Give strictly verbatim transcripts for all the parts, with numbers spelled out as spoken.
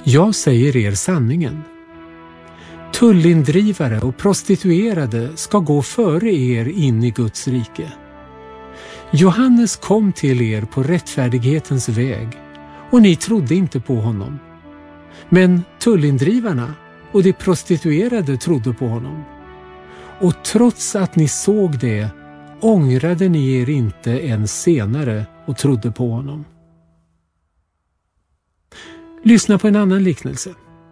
Jag säger er sanningen. Tullindrivare och prostituerade ska gå före er in i Guds rike. Johannes kom till er på rättfärdighetens väg och ni trodde inte på honom. Men tullindrivarna och de prostituerade trodde på honom. Och trots att ni såg det ångrade ni er inte ens senare och trodde på honom. Lyssna på en annan liknelse.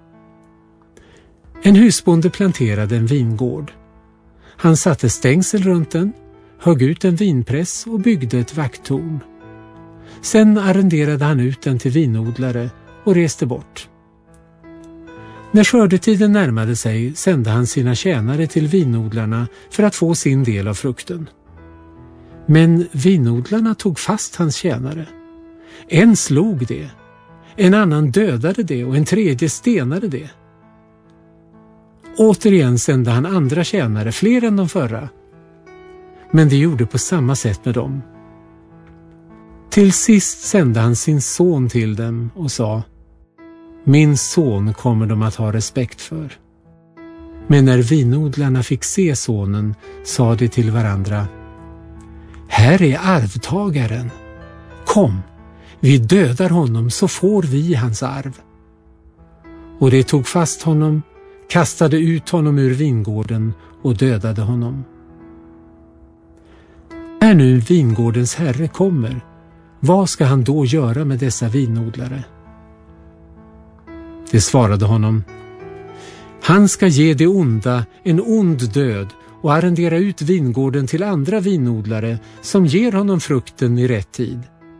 En husbonde planterade en vingård. Han satte stängsel runt den, högg ut en vinpress och byggde ett vakttorn. Sen arrenderade han ut den till vinodlare och reste bort. När skördetiden närmade sig sände han sina tjänare till vinodlarna för att få sin del av frukten. Men vinodlarna tog fast hans tjänare. En slog det, en annan dödade det och en tredje stenade det. Återigen sände han andra tjänare, fler än de förra. Men de gjorde på samma sätt med dem. Till sist sände han sin son till dem och sa: Min son kommer de att ha respekt för. Men när vinodlarna fick se sonen sa de till varandra: Här är arvtagaren. Kom, vi dödar honom så får vi hans arv. Och de tog fast honom, kastade ut honom ur vingården och dödade honom. När nu vingårdens herre kommer, vad ska han då göra med dessa vinodlare? Det svarade honom: Han ska ge det onda en ond död och arrendera ut vingården till andra vinodlare som ger honom frukten i rätt tid.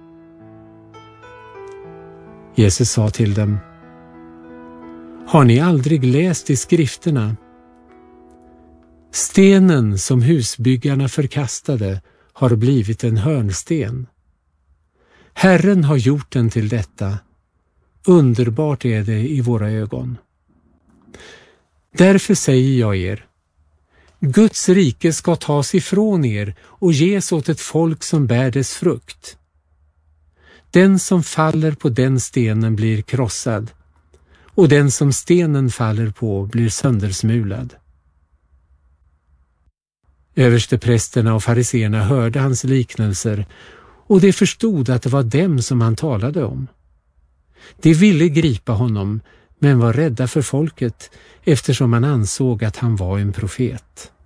Jesus sa till dem: Har ni aldrig läst i skrifterna? Stenen som husbyggarna förkastade har blivit en hörnsten. Herren har gjort den till detta. Underbart är det i våra ögon. Därför säger jag er: Guds rike ska tas ifrån er och ges åt ett folk som bär dess frukt. Den som faller på den stenen blir krossad, och den som stenen faller på blir söndersmulad. Översteprästerna och fariseerna hörde hans liknelser, och de förstod att det var dem som han talade om. De ville gripa honom, men var rädda för folket eftersom man ansåg att han var en profet.